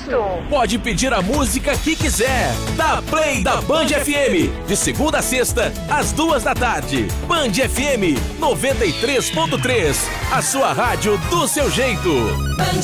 Pode pedir a música que quiser. Da Play da Band FM. De segunda a sexta, às 14h. Band FM 93.3. A sua rádio do seu jeito. Band